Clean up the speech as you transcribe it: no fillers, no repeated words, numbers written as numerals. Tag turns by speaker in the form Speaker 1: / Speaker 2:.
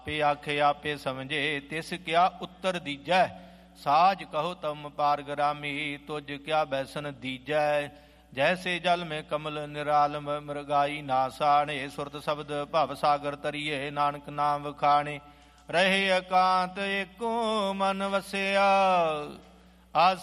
Speaker 1: ਆਪੇ ਆਖੇ ਆਪੇ ਸਮਝੇ ਤਿਸ ਕਿਆ ਉੱਤਰ ਦੀਜੈ। ਸਾਜ ਕਹੋ ਤਮ ਪਾਰਗਰਾਮੀ ਤੁਜ ਕਿਆ ਬੈਸਨ ਦੀਜੈ। ਜੈਸੇ ਜਲ ਮੈਂ ਕਮਲ ਨਿਰਾਲਮ ਮਰਗਾਈ ਨਾਸਾਣੇ। ਸੁਰਤ ਸ਼ਬਦ ਭਵ ਸਾਗਰ ਤਰੀਏ ਨਾਨਕ ਨਾਮ ਵਖਾਣੇ। ਰਹੇ ਇਕਾਂਤ ਏਕੋ ਮਨ ਵਸਿਆ।